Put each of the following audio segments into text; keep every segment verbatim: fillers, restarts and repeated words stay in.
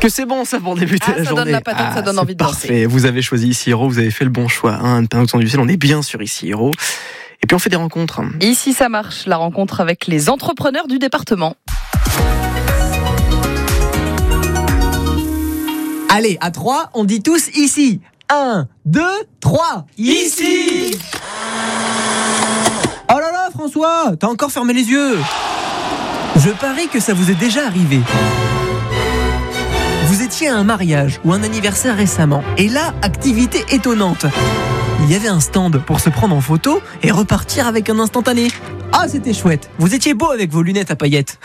que c'est bon ça pour débuter ah, la ça journée. Donne la patate, ah, ça donne envie de danser. Parfait, vous avez choisi Ici Hero, vous avez fait le bon choix. Hein. Un temps du ciel, on est bien sur Ici Hero. Et puis on fait des rencontres. Ici ça marche, la rencontre avec les entrepreneurs du département. Allez, à trois, on dit tous ici. Un, deux, trois. Ici. Oh là là, François, t'as encore fermé les yeux. Je parie que ça vous est déjà arrivé. Vous étiez à un mariage ou un anniversaire récemment, et là, activité étonnante. Il y avait un stand pour se prendre en photo et repartir avec un instantané. Ah, c'était chouette. Vous étiez beau avec vos lunettes à paillettes.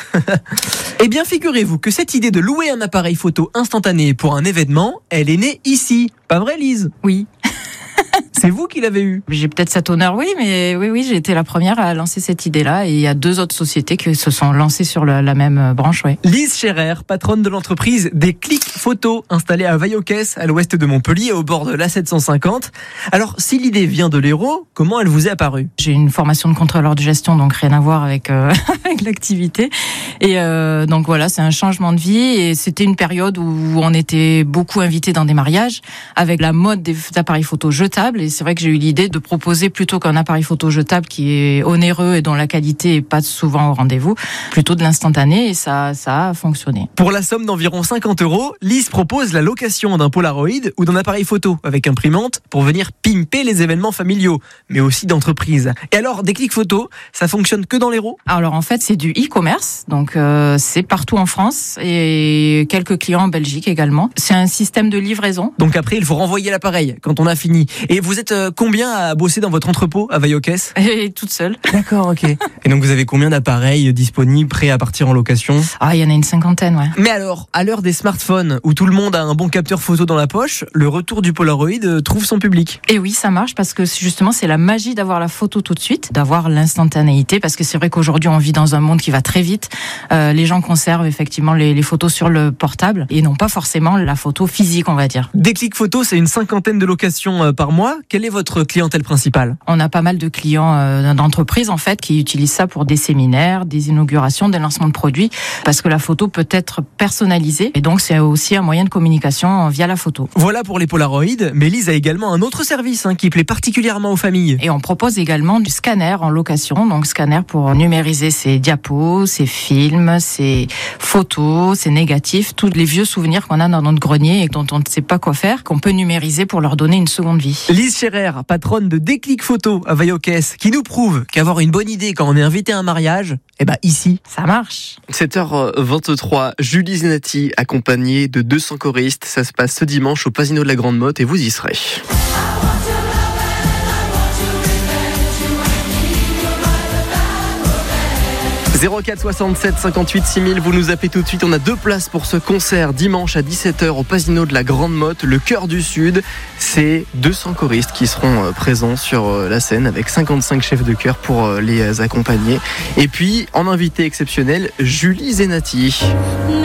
Eh bien, figurez-vous que cette idée de louer un appareil photo instantané pour un événement, elle est née ici. Pas vrai, Lise ? Oui. C'est vous qui l'avez eu. J'ai peut-être cet honneur, oui, mais oui, oui, j'ai été la première à lancer cette idée-là. Et il y a deux autres sociétés qui se sont lancées sur le, la même branche, oui. Lise Scherer, patronne de l'entreprise Déclic Photo, installée à Vaillocès, à l'ouest de Montpellier, au bord de l'A sept cent cinquante. Alors, si l'idée vient de l'Hérault, comment elle vous est apparue ? J'ai une formation de contrôleur de gestion, donc rien à voir avec, euh, avec l'activité. Et euh, donc voilà, c'est un changement de vie. Et c'était une période où on était beaucoup invités dans des mariages, avec la mode des appareils photo jetables. Et c'est vrai que j'ai eu l'idée de proposer, plutôt qu'un appareil photo jetable qui est onéreux et dont la qualité est pas souvent au rendez-vous, plutôt de l'instantané, et ça, ça a fonctionné. Pour la somme d'environ cinquante euros, Lise propose la location d'un Polaroid ou d'un appareil photo avec imprimante pour venir pimper les événements familiaux, mais aussi d'entreprise. Et alors, Déclic Photo, ça fonctionne que dans l'Hérault ? Alors en fait, c'est du e-commerce, donc euh, c'est partout en France et quelques clients en Belgique également. C'est un système de livraison. Donc après, il faut renvoyer l'appareil quand on a fini. Et vous êtes euh, combien à bosser dans votre entrepôt à Vaillocès ? Et toute seule. D'accord, ok. Et donc vous avez combien d'appareils disponibles, prêts à partir en location ? Ah, il y en a une cinquantaine, ouais. Mais alors, à l'heure des smartphones, où tout le monde a un bon capteur photo dans la poche, le retour du Polaroid euh, trouve son public. Et oui, ça marche parce que justement, c'est la magie d'avoir la photo tout de suite, d'avoir l'instantanéité, parce que c'est vrai qu'aujourd'hui, on vit dans un monde qui va très vite. Euh, les gens conservent effectivement les, les photos sur le portable et non pas forcément la photo physique, on va dire. Déclic Photo, c'est une cinquantaine de locations euh, par mois. Quelle est votre clientèle principale ? On a pas mal de clients euh, d'entreprises en fait qui utilisent ça pour des séminaires, des inaugurations, des lancements de produits, parce que la photo peut être personnalisée et donc c'est aussi un moyen de communication via la photo. Voilà pour les Polaroids, mais Lise a également un autre service hein, qui plaît particulièrement aux familles. Et on propose également du scanner en location, donc scanner pour numériser ses diapos, ses films, ses photos, ses négatifs, tous les vieux souvenirs qu'on a dans notre grenier et dont on ne sait pas quoi faire, qu'on peut numériser pour leur donner une seconde vie. Lise Scherer, patronne de Déclic Photo à Vaillocès, qui nous prouve qu'avoir une bonne idée quand on est invité à un mariage, eh ben ici, ça marche. sept heures vingt-trois, Julie Zenati, accompagnée de deux cents choristes. Ça se passe ce dimanche au Pasino de la Grande Motte et vous y serez. zéro quatre soixante-sept cinquante-huit six mille, vous nous appelez tout de suite. On a deux places pour ce concert dimanche à dix-sept heures au Pasino de la Grande Motte, le cœur du Sud. C'est deux cents choristes qui seront présents sur la scène avec cinquante-cinq chefs de chœur pour les accompagner. Et puis, en invité exceptionnel, Julie Zenati.